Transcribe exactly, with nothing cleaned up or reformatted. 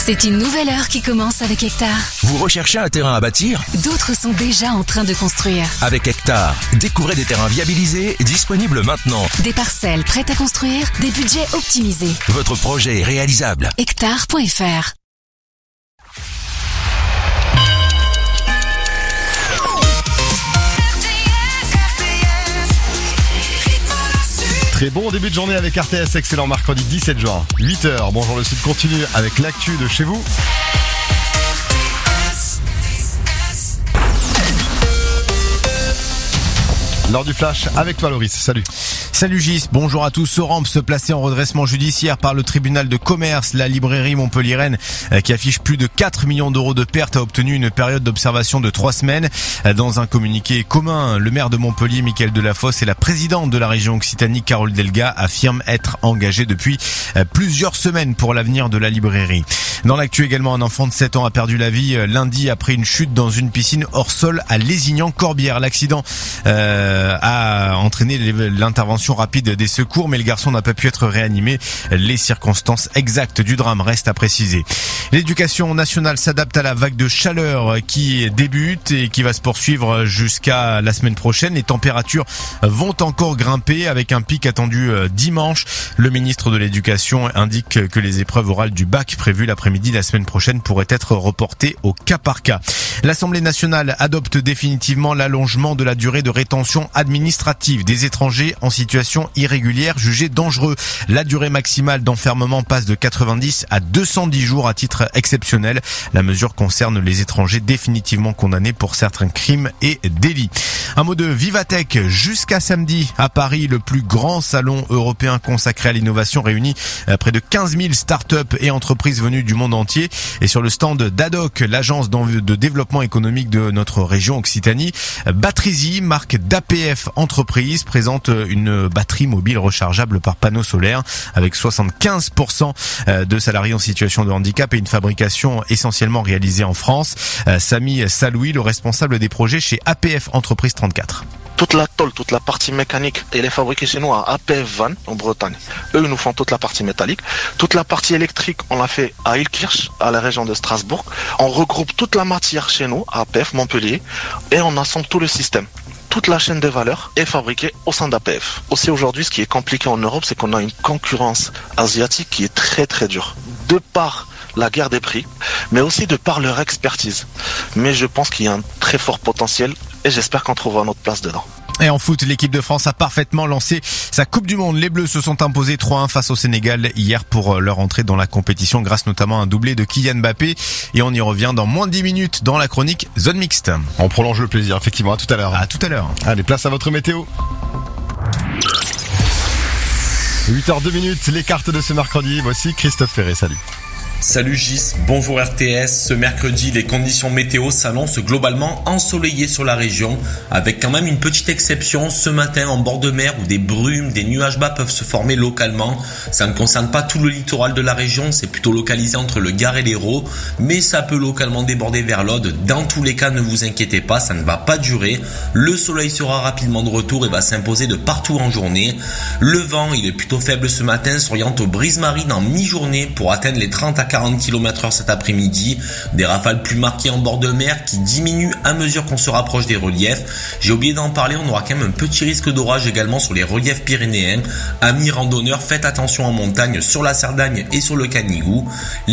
C'est une nouvelle heure qui commence avec Hectare. Vous recherchez un terrain à bâtir ? D'autres sont déjà en train de construire. Avec Hectare, découvrez des terrains viabilisés, disponibles maintenant. Des parcelles prêtes à construire, des budgets optimisés. Votre projet est réalisable. Hectare point F R. Très bon début de journée avec R T S, excellent mercredi dix-sept juin, huit heures. Bonjour, le Sud continue avec l'actu de chez vous. L'heure du flash avec toi Loris, salut. Salut Gis, bonjour à tous. Oramps se placer en redressement judiciaire par le tribunal de commerce. La librairie montpelliéraine, qui affiche plus de quatre millions d'euros de pertes, a obtenu une période d'observation de trois semaines. Dans un communiqué commun, le maire de Montpellier, Mickaël Delafosse, et la présidente de la région Occitanie, Carole Delga, affirment être engagés depuis plusieurs semaines pour l'avenir de la librairie. Dans l'actu également, un enfant de sept ans a perdu la vie lundi après une chute dans une piscine hors sol à Lézignan-Corbière. L'accident euh, a entraîné l'intervention rapide des secours, mais le garçon n'a pas pu être réanimé. Les circonstances exactes du drame restent à préciser. L'éducation nationale s'adapte à la vague de chaleur qui débute et qui va se poursuivre jusqu'à la semaine prochaine. Les températures vont encore grimper avec un pic attendu dimanche. Le ministre de l'Éducation indique que les épreuves orales du bac prévues l'après-midi la semaine prochaine pourraient être reportées au cas par cas. L'Assemblée nationale adopte définitivement l'allongement de la durée de rétention administrative des étrangers en situation irrégulière jugés dangereux. La durée maximale d'enfermement passe de quatre-vingt-dix à deux cent dix jours à titre exceptionnel. La mesure concerne les étrangers définitivement condamnés pour certains crimes et délits. Un mot de Vivatech. Jusqu'à samedi, à Paris, le plus grand salon européen consacré à l'innovation réunit près de quinze mille startups et entreprises venues du monde entier. Et sur le stand d'Adoc, l'agence de développement économique de notre région Occitanie, Batterisy, marque d'A P F Entreprise, présente une batterie mobile rechargeable par panneau solaire avec soixante-quinze pour cent de salariés en situation de handicap et une fabrication essentiellement réalisée en France. Samy Saloui, le responsable des projets chez A P F Entreprise trente-quatre. Toute la tôle, toute la partie mécanique, elle est fabriquée chez nous à A P F Van en Bretagne. Eux, ils nous font toute la partie métallique. Toute la partie électrique, on l'a fait à Ilkirch, à la région de Strasbourg. On regroupe toute la matière chez nous, à A P F Montpellier, et on assemble tout le système. Toute la chaîne de valeur est fabriquée au sein d'A P F. Aussi aujourd'hui, ce qui est compliqué en Europe, c'est qu'on a une concurrence asiatique qui est très très dure. De par la guerre des prix, mais aussi de par leur expertise. Mais je pense qu'il y a un très fort potentiel et j'espère qu'on trouvera notre place dedans. Et en foot, l'équipe de France a parfaitement lancé sa Coupe du Monde. Les Bleus se sont imposés trois un face au Sénégal hier pour leur entrée dans la compétition grâce notamment à un doublé de Kylian Mbappé. Et on y revient dans moins de dix minutes dans la chronique Zone Mixte. On prolonge le plaisir, effectivement. À tout à l'heure. À tout à l'heure. Allez, place à votre météo. huit heures deux minutes, les cartes de ce mercredi. Voici Christophe Ferré, salut. Salut Gis, bonjour R T S. Ce mercredi, les conditions météo s'annoncent globalement ensoleillées sur la région, avec quand même une petite exception ce matin en bord de mer où des brumes, des nuages bas peuvent se former localement. Ça ne concerne pas tout le littoral de la région, c'est plutôt localisé entre le Gard et l'Hérault, mais ça peut localement déborder vers l'Aude. Dans tous les cas, ne vous inquiétez pas, ça ne va pas durer. Le soleil sera rapidement de retour et va s'imposer de partout en journée. Le vent, il est plutôt faible ce matin, s'oriente aux brises marines en mi-journée pour atteindre les trente à quarante kilomètres heure cet après-midi. Des rafales plus marquées en bord de mer qui diminuent à mesure qu'on se rapproche des reliefs. J'ai oublié d'en parler, on aura quand même un petit risque d'orage également sur les reliefs pyrénéens. Amis randonneurs, faites attention en montagne sur la Cerdagne et sur le Canigou.